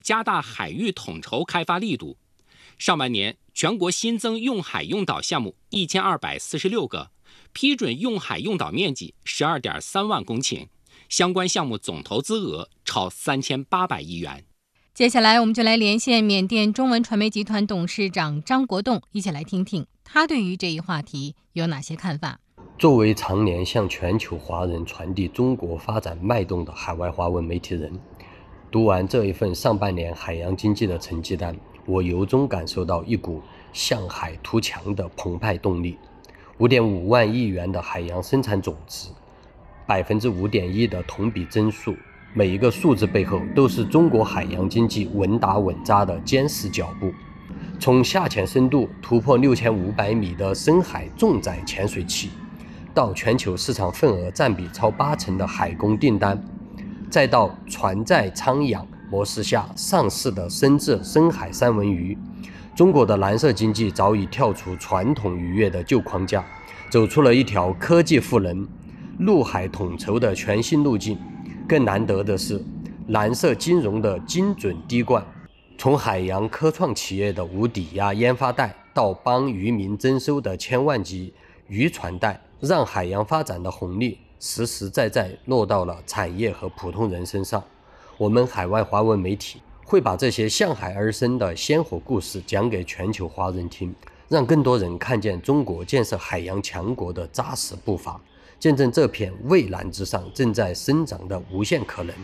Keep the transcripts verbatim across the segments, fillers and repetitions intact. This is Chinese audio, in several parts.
加大海域统筹开发力度。上半年，全国新增用海用岛项目一千二百四十六个，批准用海用岛面积十二点三万公顷，相关项目总投资额超三千八百亿元。 接下来，我们就来连线缅甸中文传媒集团董事长张国栋，一起来听听他对于这一话题有哪些看法。 作为常年向全球华人传递中国发展脉动的海外华文媒体人，读完这一份上半年海洋经济的成绩单，我由衷感受到一股向海图强的澎湃动力。五点五万亿元的海洋生产总值，百分之五点一的同比增速，每一个数字背后都是中国海洋经济稳打稳扎的坚实脚步。从下潜深度突破六千五百米的深海重载潜水器，到全球市场份额占比超八成的海工订单，再到船载舱养模式下上市的深圳深海三文鱼，中国的蓝色经济早已跳出传统渔业的旧框架，走出了一条科技赋能、陆海统筹的全新路径。更难得的是，蓝色金融的精准滴灌，从海洋科创企业的无抵押研发贷，到帮渔民增收的千万级渔船贷，让海洋发展的红利实实在在落到了产业和普通人身上。我们海外华文媒体会把这些向海而生的鲜活故事讲给全球华人听，让更多人看见中国建设海洋强国的扎实步伐，见证这片蔚蓝之上正在生长的无限可能。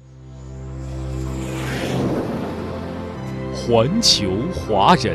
环球华人，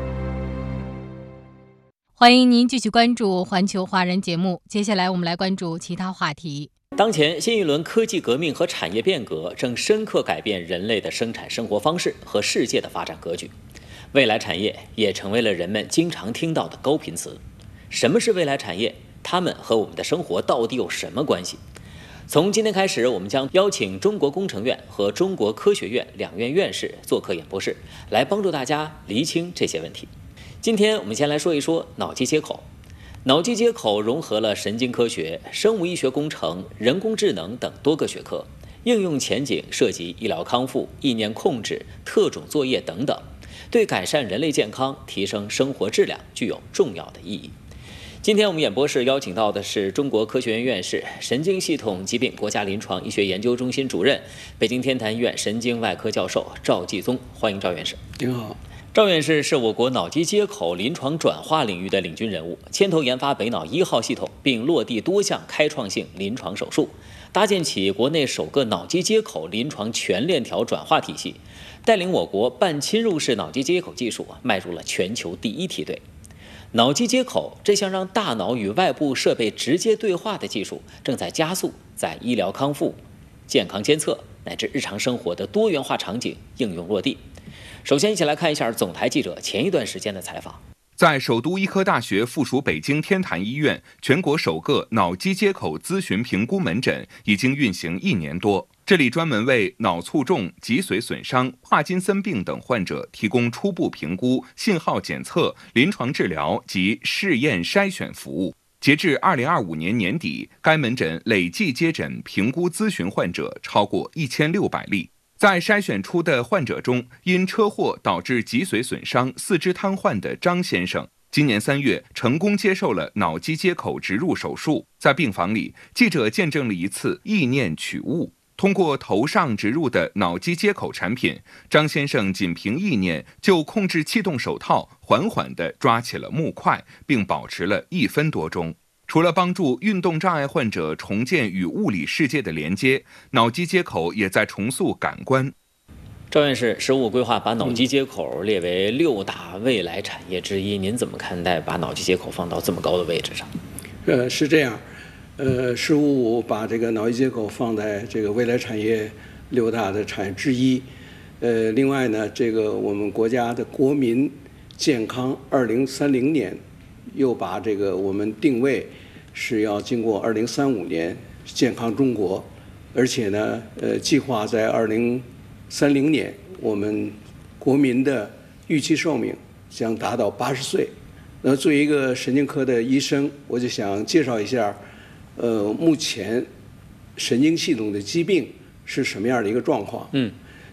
欢迎您继续关注环球华人节目。接下来我们来关注其他话题。 当前新一轮科技革命和产业变革正深刻改变人类的生产生活方式和世界的发展格局，未来产业也成为了人们经常听到的高频词。什么是未来产业？它们和我们的生活到底有什么关系？从今天开始，我们将邀请中国工程院和中国科学院两院院士做客演播室，来帮助大家厘清这些问题。今天我们先来说一说脑机接口。脑机接口融合了神经科学、生物医学工程、人工智能等多个学科，应用前景涉及医疗康复、意念控制、特种作业等等，对改善人类健康、提升生活质量具有重要的意义。今天我们演播室邀请到的是中国科学院院士、神经系统疾病国家临床医学研究中心主任、北京天坛医院神经外科教授赵继宗，欢迎赵院士。 您好。 赵院士是我国脑机接口临床转化领域的领军人物，牵头研发北脑一号系统，并落地多项开创性临床手术，搭建起国内首个脑机接口临床全链条转化体系，带领我国半侵入式脑机接口技术迈入了全球第一梯队。脑机接口这项让大脑与外部设备直接对话的技术，正在加速在医疗康复、健康监测乃至日常生活的多元化场景应用落地。首先，一起来看一下总台记者前一段时间的采访。 在首都医科大学附属北京天坛医院，全国首个脑机接口咨询评估门诊已经运行一年多。这里专门为脑卒中、脊髓损伤、帕金森病等患者提供初步评估、信号检测、临床治疗及试验筛选服务。截至二零二五年年底，该门诊累计接诊评估咨询患者超过一千六百例。在筛选出的患者中，因车祸导致脊髓损伤、四肢瘫痪的张先生，今年三月成功接受了脑机接口植入手术。在病房里，记者见证了一次意念取物。通过头上植入的脑机接口产品，张先生仅凭意念就控制气动手套，缓缓地抓起了木块，并保持了一分多钟。除了帮助运动障碍患者重建与物理世界的连接，脑机接口也在重塑感官。 赵院士，十五规划把脑机接口列为六大未来产业之一，您怎么看待把脑机接口放到这么高的位置上？ 呃，是这样，呃，十五五把这个脑机接口放在这个未来产业六大的产业之一。呃，另外呢，这个我们国家的国民健康二零三零年又把这个我们定位是要经过二零三五年健康中国，而且呢，呃，计划在二零三零年我们国民的预期寿命将达到八十岁。那作为一个神经科的医生，我就想介绍一下，呃，目前神经系统的疾病是什么样的一个状况。 嗯，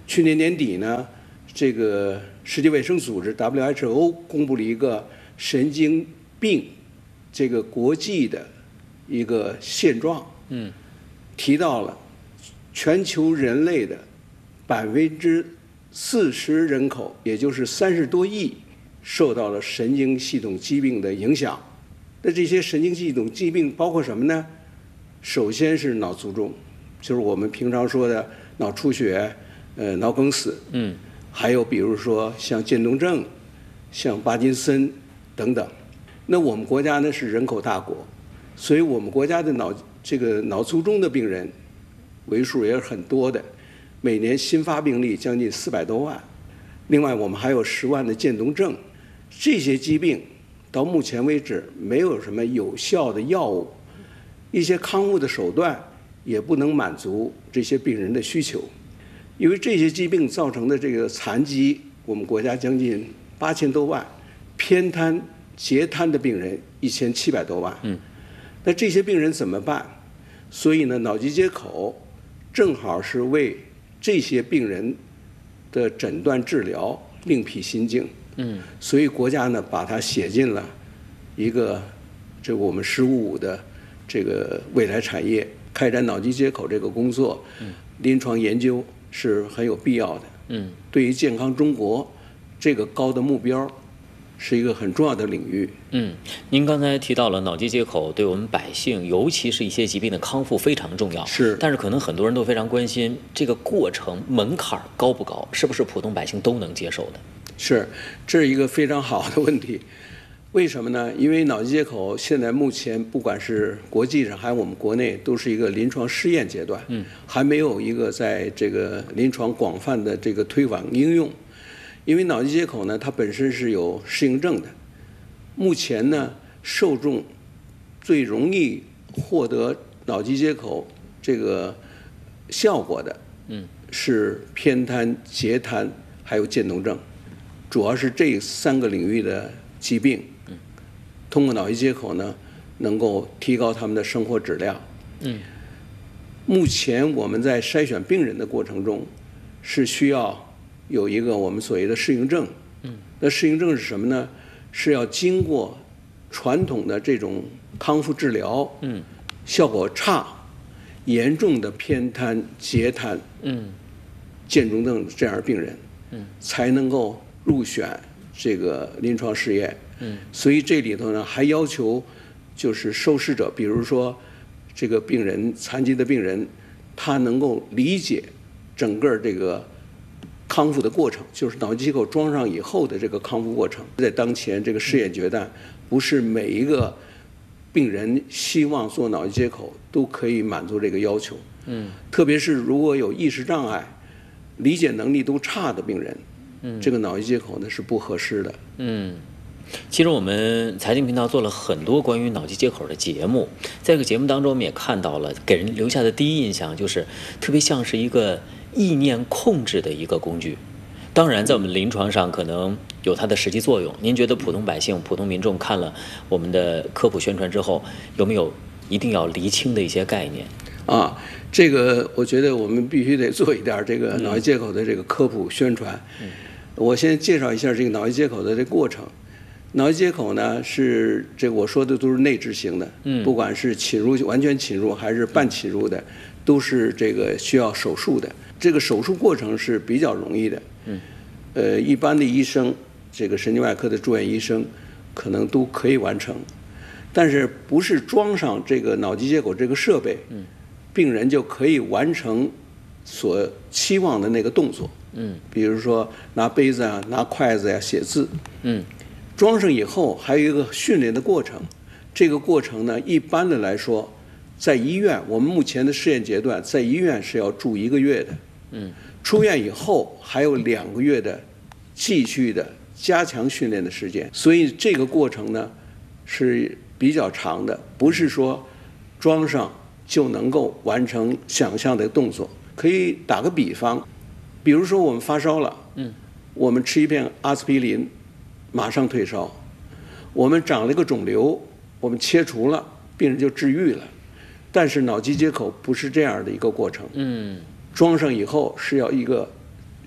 去年年底呢，这个世界卫生组织 W H O 公布了一个神经病这个国际的一个现状， 嗯， 提到了全球人类的百分之四十人口，也就是三十多亿，受到了神经系统疾病的影响。那这些神经系统疾病包括什么呢？首先是脑卒中，就是我们平常说的脑出血、呃脑梗死， 嗯， 还有比如说像渐冻症、像帕金森等等。那我们国家呢是人口大国，所以我们国家的脑这个脑卒中的病人为数也是很多的，每年新发病例将近四百多万。另外，我们还有十万的渐冻症，这些疾病到目前为止没有什么有效的药物，一些康复的手段也不能满足这些病人的需求，因为这些疾病造成的这个残疾，我们国家将近八千多万，偏瘫、截瘫的病人一千七百多万。 嗯， 那这些病人怎么办？所以呢，脑机接口正好是为这些病人的诊断治疗另辟蹊径。 嗯， 所以国家呢把它写进了一个这个我们“十五五”的这个未来产业，开展脑机接口这个工作，嗯，临床研究是很有必要的。 嗯， 对于健康中国这个高的目标，是一个很重要的领域。 嗯，您刚才提到了脑机接口对我们百姓，尤其是一些疾病的康复非常重要。 是， 但是可能很多人都非常关心这个过程门槛高不高，是不是普通百姓都能接受的？ 是，这是一个非常好的问题。为什么呢？因为脑机接口现在目前不管是国际上还有我们国内，都是一个临床试验阶段，嗯，还没有一个在这个临床广泛的这个推广应用。因为脑机接口呢，它本身是有适应症的。目前呢，受众最容易获得脑机接口这个效果的，嗯，是偏瘫、截瘫还有渐冻症，主要是这三个领域的疾病。嗯，通过脑机接口呢，能够提高他们的生活质量。嗯，目前我们在筛选病人的过程中，是需要有一个我们所谓的适应症。嗯，那适应症是什么呢？是要经过传统的这种康复治疗，嗯，效果差、严重的偏瘫、截瘫、嗯，渐冻症这样的病人，嗯，才能够入选这个临床试验。嗯，所以这里头呢还要求，就是受试者，比如说这个病人残疾的病人，他能够理解整个这个康复的过程，就是脑机接口装上以后的这个康复过程。在当前这个试验阶段，不是每一个病人希望做脑机接口都可以满足这个要求。嗯，特别是如果有意识障碍、理解能力都差的病人，嗯，这个脑机接口呢是不合适的。 嗯。其实我们财经频道做了很多关于脑机接口的节目，在这个节目当中，我们也看到了给人留下的第一印象就是特别像是一个意念控制的一个工具。当然，在我们临床上可能有它的实际作用。您觉得普通百姓、普通民众看了我们的科普宣传之后，有没有一定要厘清的一些概念？ 啊，这个我觉得我们必须得做一点这个脑机接口的这个科普宣传。嗯，我先介绍一下这个脑机接口的这个过程。脑机接口呢是这个我说的都是内置型的，嗯，不管是侵入完全侵入还是半侵入的，都是这个需要手术的。这个手术过程是比较容易的，嗯，呃，一般的医生，这个神经外科的住院医生，可能都可以完成。但是不是装上这个脑机接口这个设备，嗯，病人就可以完成所期望的那个动作，嗯，比如说拿杯子啊、拿筷子呀、啊、写字，嗯。装上以后还有一个训练的过程，这个过程呢，一般的来说，在医院，我们目前的试验阶段，在医院是要住一个月的，嗯，出院以后还有两个月的继续的加强训练的时间，所以这个过程呢是比较长的，不是说装上就能够完成想象的动作。可以打个比方，比如说我们发烧了，嗯，我们吃一片阿司匹林。马上退烧，我们长了一个肿瘤，我们切除了，病人就治愈了。但是脑机接口不是这样的一个过程，嗯，装上以后是要一个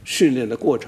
训练的过程。